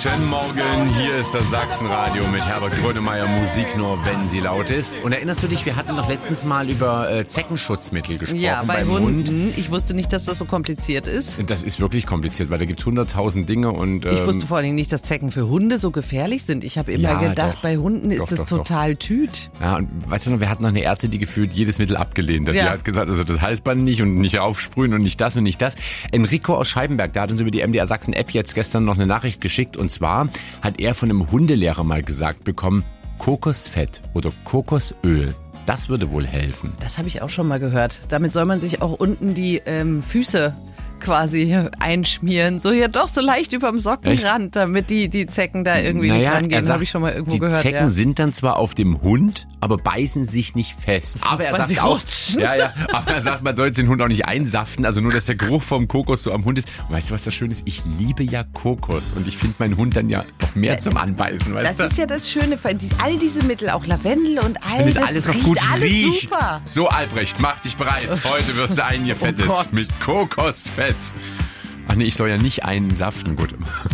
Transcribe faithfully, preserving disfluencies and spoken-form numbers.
Guten Morgen, hier ist das Sachsenradio mit Herbert Grönemeyer, Musik nur, wenn sie laut ist. Und erinnerst du dich, wir hatten doch letztens mal über äh, Zeckenschutzmittel gesprochen. Ja, bei beim Hunden. Hund. Ich wusste nicht, dass das so kompliziert ist. Das ist wirklich kompliziert, weil da gibt es hunderttausend Dinge. Und, ähm, Ich wusste vor allen Dingen nicht, dass Zecken für Hunde so gefährlich sind. Ich habe immer Ja, gedacht, doch. bei Hunden ist Doch, das doch, doch. total Tüt. Ja, und weißt du noch, wir hatten noch eine Ärztin, die gefühlt jedes Mittel abgelehnt hat. Ja. Die hat gesagt, also das Halsband nicht und nicht aufsprühen und nicht das und nicht das. Enrico aus Scheibenberg, der hat uns über die M D R Sachsen App jetzt gestern noch eine Nachricht geschickt. Und zwar hat er von einem Hundelehrer mal gesagt bekommen, Kokosfett oder Kokosöl. Das würde wohl helfen. Das habe ich auch schon mal gehört. Damit soll man sich auch unten die ähm, Füße quasi einschmieren. So ja doch so leicht überm Sockenrand, damit die, die Zecken da irgendwie Naja, nicht er rangehen. sagt, Habe ich schon mal irgendwo die gehört. Zecken ja. sind dann zwar auf dem Hund, aber beißen sich nicht fest. Aber er Weil sie sagt auch, rutschen. ja, ja, aber er sagt, man soll jetzt den Hund auch nicht einsaften, also nur, dass der Geruch vom Kokos so am Hund ist. Und weißt du, was das Schöne ist? Ich liebe ja Kokos und ich finde meinen Hund dann ja noch mehr zum Anbeißen, weißt Das du? ist ja das Schöne, die, all diese Mittel, auch Lavendel und all Wenn das, das alles noch riecht gut alles riecht. super. So, Albrecht, mach dich bereit. Heute wirst du eingefettet Oh Gott. mit Kokosfett. Ach nee, ich soll ja nicht einsaften. Gut.